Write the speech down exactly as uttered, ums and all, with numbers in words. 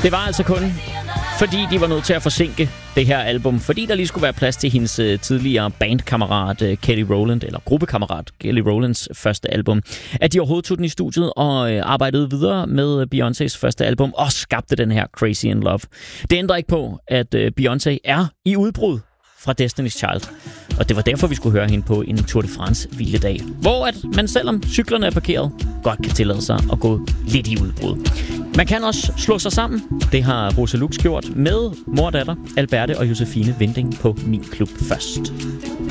Det var altså kun fordi de var nødt til at forsinke det her album, fordi der lige skulle være plads til hendes uh, tidligere bandkammerat uh, Kelly Rowland, eller gruppekammerat Kelly Rowlands første album, at de overhovedet tog den i studiet og uh, arbejdede videre med Beyoncés første album og skabte den her Crazy in Love. Det ændrer ikke på, at uh, Beyoncé er i udbrud fra Destiny's Child. Og det var derfor, vi skulle høre hende på en Tour de France hviledag, hvor at man selvom cyklerne er parkeret, godt kan tillade sig at gå lidt i udbrud. Man kan også slå sig sammen. Det har Rosa Lux gjort med mor og datter, Alberte og Josefine Winding på Min Klub Først.